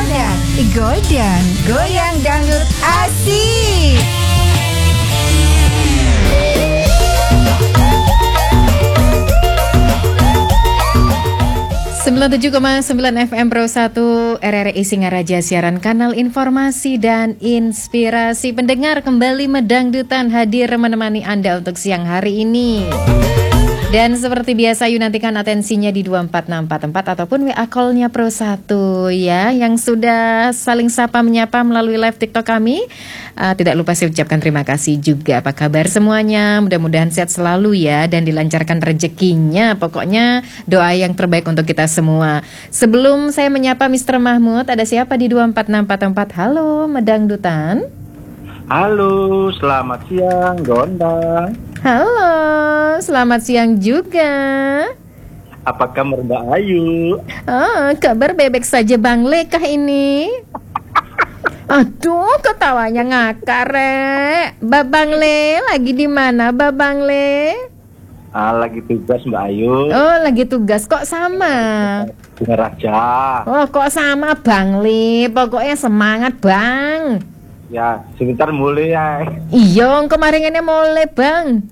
Golden, goyang dangdut asik. ...97,9 FM Pro 1 RRI Singaraja, siaran kanal informasi dan inspirasi. Pendengar, kembali Medangdutan hadir menemani Anda untuk siang hari ini. Dan seperti biasa, yuk nantikan atensinya di 24644 ataupun WA call-nya Pro 1 ya, yang sudah saling sapa menyapa melalui live TikTok kami. Tidak lupa saya ucapkan terima kasih juga. Apa kabar semuanya? Mudah-mudahan sehat selalu ya, dan dilancarkan rezekinya. Pokoknya doa yang terbaik untuk kita semua. Sebelum saya menyapa Mr. Mahmud, ada siapa di 24644? Halo Medangdutan. Halo, selamat siang Gondang. Halo, selamat siang juga. Apa kabar Mbak Ayu? Kabar bebek saja Bang Le kah ini? Aduh, ketawanya ngakak, Rek. Babang Le, lagi di mana Babang Le? Lagi tugas Mbak Ayu. Oh, lagi tugas. Kok sama? Raja. Oh, kok sama Bang Le? Pokoknya semangat, Bang. Ya, sebentar mulai ya. Iya, kemarin ini mulai, Bang.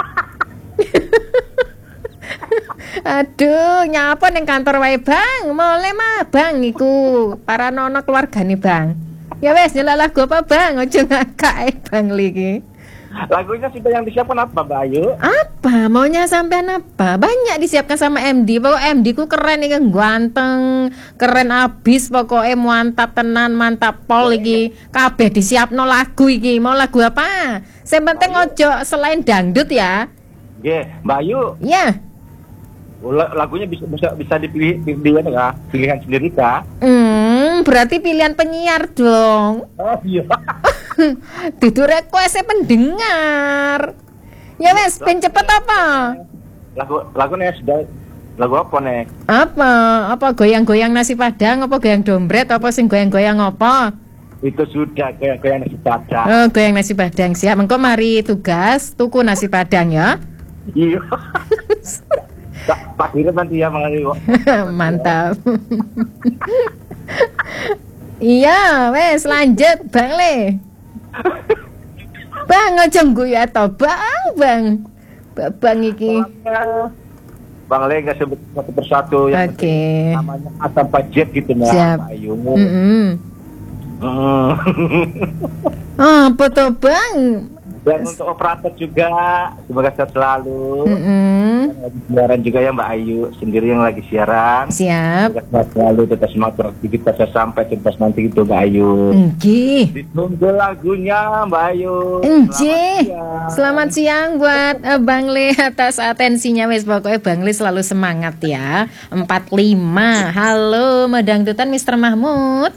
Aduh, nyapa neng kantor wae, Bang. Mulai mah, Bang, iku para nono keluarga nih, Bang. Ya wes, nyala lagu apa, Bang? Ojo ngakak, Bang Liki. Lagunya sudah yang disiapkan apa, Mbak Ayu? Apa? Maunya sampean apa? Banyak disiapkan sama MD. Pokok MD ku keren iki, ganteng, keren abis, pokoknya mantap tenan, mantap pol iki. Kabeh disiapno lagu iki. Mau lagu apa? Sing penting ojo selain dangdut ya. Nggih, Mbak Ayu. Ya. Lagunya bisa dipilih pilihan sendiri kah? Berarti pilihan penyiar dong. Oh iya. Dudu request pendengar. Ya wes, ben cepet apa? Lagunya sudah lagu apa nih? Apa goyang-goyang nasi padang, apa goyang dompet, apa sing goyang-goyang apa? Itu sudah goyang nasi padang. Oh, goyang nasi padang. Siap. Engko mari tugas tuku nasi padang ya. Iya. Pak Dirut nanti ya mengalami. Mantap. Iya, wes lanjut Bang Le. Bang ojo ngguyu to, Bang. Bang iki. Bang Le nggak sebut satu persatu yang namanya asam pajet gitu ya. Siap. Ayu. Apa tuh, Bang? Dan untuk operator juga semoga sehat selalu. Siaran juga ya Mbak Ayu sendiri yang lagi siaran. Siap. Semoga sehat selalu, tetap semangat beraktivitas sampai tuntas nanti gitu Mbak Ayu. Ditunggu lagunya Mbak Ayu. Selamat siang buat Bang Le atas atensinya. Wes pokoknya Bang Le selalu semangat ya. 45. Halo Medangdutan Mr. Mahmud.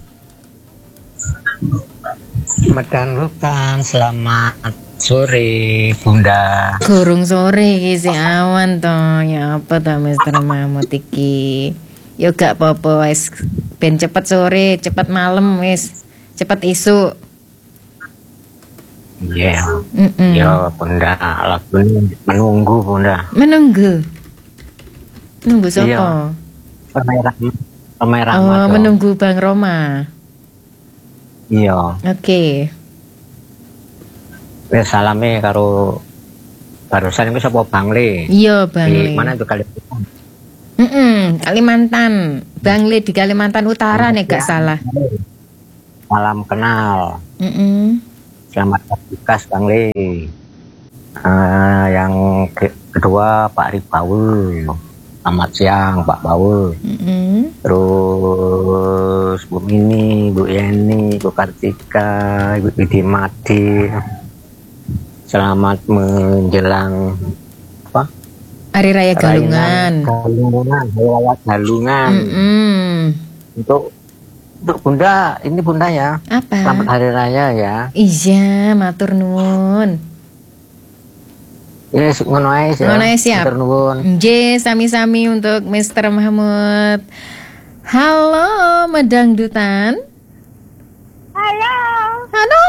Medangdutan, selamat sore Bunda. Kurung sore iki si awan toh. Ya apa toh Mr. Mahmud iki. Yo gak apa-apa wis, ben cepet sore, cepet malam wis. Cepet isu. Iya. Ya Bunda, lagunya menunggu Bunda. Menunggu siapa? Ramai menunggu Bang Roma. Iya. Oke. Wes salame karo barusan iku sapa Bang Le? Iya, Bang Le. Di mana itu Kalimantan? Kalimantan. Bang Le di Kalimantan Utara nek gak salah. Salam kenal. Selamat bertugas Bang Le. Yang kedua Pak Ribaul. Selamat siang Pak Baul. Terus Bu Mini, Bu Yeni, Bu Kartika, Ibu Widimati. Selamat menjelang apa? Hari Raya Galungan. Galungan. Untuk Bunda, ini Bunda ya. Apa? Selamat Hari Raya ya. Iya, matur nuwun. Yes, ngono ae siap. Matur nuwun. Sami-sami untuk Mr. Mahmud. Halo, Medangdutan. Halo.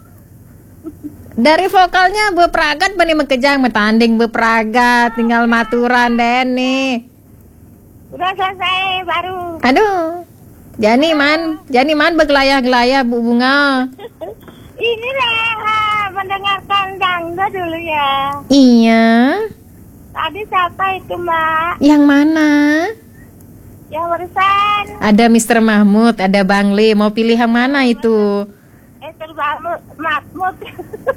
Dari vokalnya bepragat bani mekejang metanding bepragat tinggal maturan deh nih. Udah selesai baru. Aduh. Jani man bergelayah-gelayah Bu Bunga. Ini lah mendengarkan dangdut dulu ya. Iya. Tadi siapa itu Mbak? Yang mana? Yang barusan. Ada Mr. Mahmud, ada Bang Le. Mau pilih yang mana itu? Mahmud.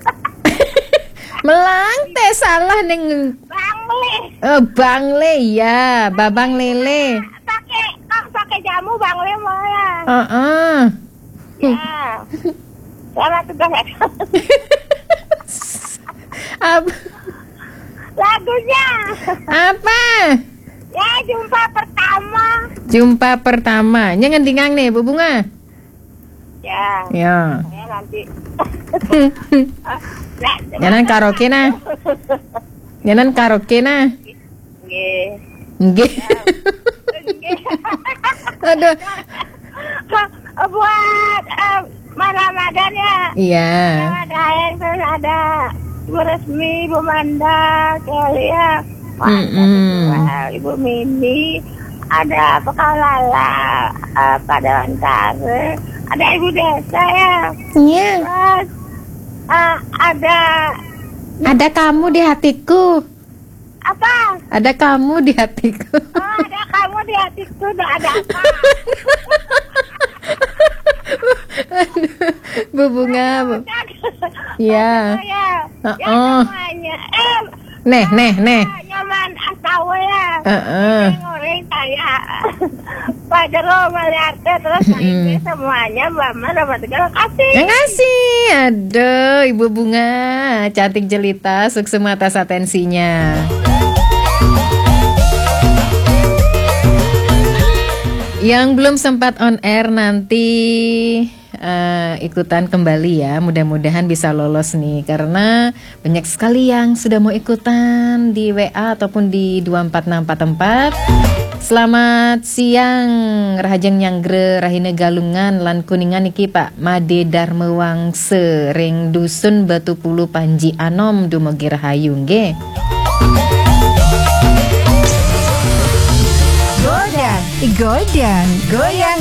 Melang teh salah neng. Bang Le. Bang Le ya, Babang Lele. Pakai jamu Bang Le mau ya. Ya. Selamat tugas ya. Apa? Lagunya. Apa? Ya, jumpa pertama. Jumpa pertama. Jangan dingang nih, Bu Bunga. Ya. Ya. Ya nanti. Jangan karaoke nah. Jangan karaoke nah. Nggih. Nggih. Aduh. Buat Ramadan ya. Iya. Ramadan terus ada Ibu Resmi, Ibu Manda, Kelia, Ibu Mini, ada Pekalala, Pak Dewan Kare, ada Ibu Desa ya. Iya. Terus Ada kamu di hatiku. apa? Ada kamu di hatiku. Oh, ada kamu di hatiku, ada apa? Bu Bunga, Bu. Iya. Ya, Oh. namanya. Neh. Nyaman asawa ya. Ngoreng kayak Pak Jero melihatnya terus ini semuanya Mama dapat terima kasih. Terima kasih. Aduh, Ibu Bunga, cantik jelita, sukses atas atensinya. Yang belum sempat on air nanti ikutan kembali ya. Mudah-mudahan bisa lolos nih, karena banyak sekali yang sudah mau ikutan di WA ataupun di 2464. Selamat siang Rahajeng Nyanggre Rahine Galungan lan Kuningan iki Pak Made Darmawangse ring dusun Batu Pulu Panji Anom dumugi rahayu nggih. Godang, goyang